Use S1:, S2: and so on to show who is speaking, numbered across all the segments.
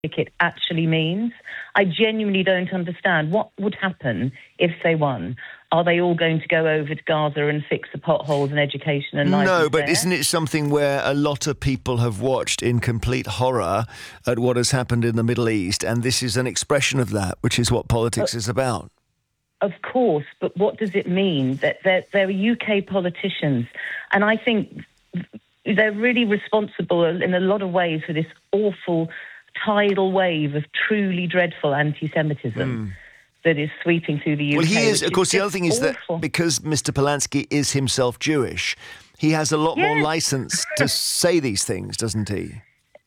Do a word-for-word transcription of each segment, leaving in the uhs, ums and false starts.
S1: it actually means. I genuinely don't understand what would happen if they won. Are they all going to go over to Gaza and fix the potholes and education and life?
S2: No, but
S1: there?
S2: isn't it something where a lot of people have watched in complete horror at what has happened in the Middle East, and this is an expression of that, which is what politics uh, is about?
S1: Of course, but what does it mean? That they're, they're U K politicians, and I think they're really responsible in a lot of ways for this awful tidal wave of truly dreadful anti-Semitism mm. that is sweeping through the U K.
S2: Well, he is, of course, the other thing is
S1: awful.
S2: that because Mister Polanski is himself Jewish, he has a lot yes. more license to say these things, doesn't he?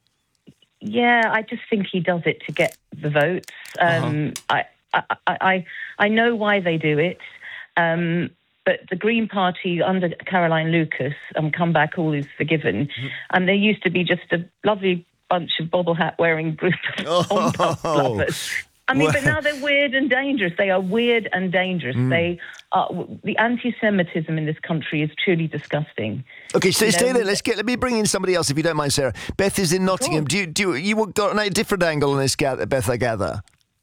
S1: Yeah, I just think he does it to get the votes. Um, uh-huh. I, I, I, I know why they do it. Um, But the Green Party under Caroline Lucas, um, Come Back, All Is Forgiven, mm-hmm. and there used to be just a lovely bunch of bobble hat wearing group of oh. lovers. I mean, well. but now they're weird and dangerous. They are weird and dangerous. Mm. They are, the anti-Semitism in this country is truly disgusting.
S2: Okay, so you stay know, there. Let's get. Let me bring in somebody else, if you don't mind, Sarah. Beth is in Nottingham. Do you, do you, you got a different angle on this, Beth, I gather?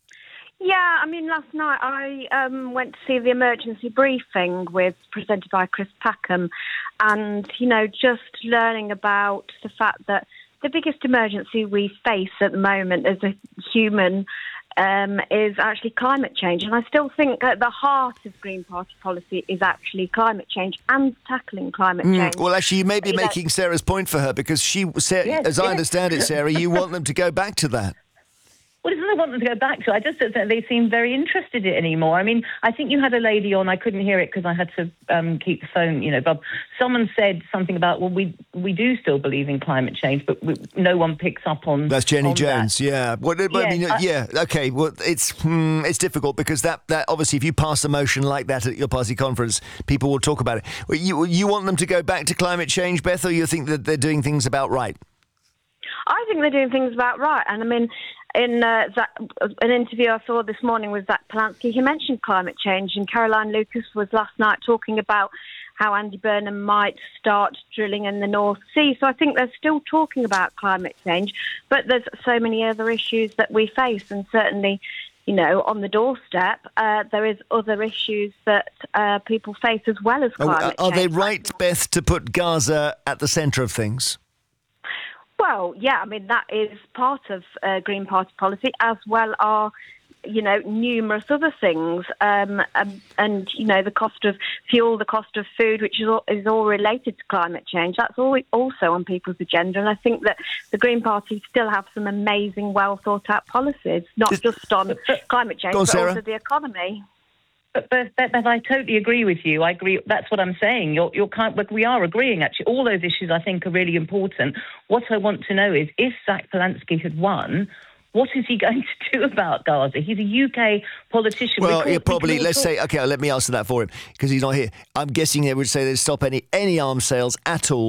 S3: Yeah, I mean, last night I um, went to see the emergency briefing with presented by Chris Packham, and, you know, just learning about the fact that the biggest emergency we face at the moment as a human um, is actually climate change. And I still think at the heart of Green Party policy is actually climate change and tackling climate
S2: mm,
S3: change.
S2: Well, actually, you may be you making know. Sarah's point for her, because she, Sarah, yes, as I yes. understand it, Sarah, you want them to go back to that.
S1: Well, it's not I want them to go back to. I just don't think they seem very interested in it anymore. I mean, I think you had a lady on. I couldn't hear it because I had to um, keep the phone, you know, Bob. Someone said something about, well, we we do still believe in climate change, but we, no one picks up on.
S2: That's Jenny
S1: on
S2: Jones.
S1: That.
S2: Yeah. Well,
S1: yeah,
S2: I mean,
S1: I,
S2: yeah. Okay. Well, it's hmm, it's difficult because that, that obviously, if you pass a motion like that at your party conference, people will talk about it. Well, you you want them to go back to climate change, Beth, or you think that they're doing things about right?
S3: I think they're doing things about right, and I mean. In uh, Zach, an interview I saw this morning with Zach Polanski, he mentioned climate change, and Caroline Lucas was last night talking about how Andy Burnham might start drilling in the North Sea. So I think they're still talking about climate change, but there's so many other issues that we face, and certainly, you know, on the doorstep, uh, there is other issues that uh, people face as well as climate
S2: oh, are
S3: change. Are
S2: they right, Beth, to put Gaza at the centre of things?
S3: Well, yeah, I mean, that is part of uh, Green Party policy, as well are, you know, numerous other things. Um, um, and, you know, the cost of fuel, the cost of food, which is all, is all related to climate change. That's all also on people's agenda. And I think that the Green Party still have some amazing, well-thought-out policies, not just on climate change,
S2: on,
S3: but
S2: Sarah.
S3: also the economy.
S1: But, but, but I totally agree with you. I agree. That's what I'm saying. You're, you're kind of, we are agreeing, actually. All those issues, I think, are really important. What I want to know is, if Zach Polanski had won, what is he going to do about Gaza? He's a U K politician.
S2: Well,
S1: we
S2: yeah, probably,
S1: we
S2: let's
S1: talk-
S2: say, OK, let me answer that for him, because he's not here. I'm guessing they would say they'd stop any, any arms sales at all